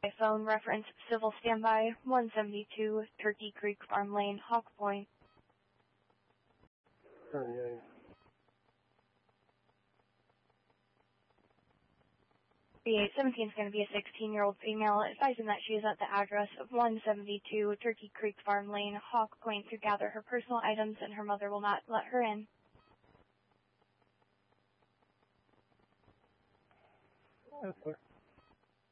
phone reference civil standby 172 Turkey Creek Farm Lane, Hawk Point. Yeah. B817 is going to be a 16-year-old female, advising that she is at the address of 172 Turkey Creek Farm Lane, Hawk Point, to gather her personal items, and her mother will not let her in. Yes, sir.